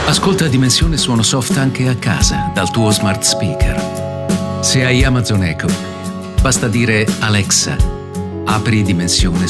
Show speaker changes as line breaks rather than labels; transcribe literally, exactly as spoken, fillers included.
Ascolta Dimensione Suono Soft anche a casa dal tuo smart speaker. Se hai Amazon Echo, basta dire Alexa, apri Dimensione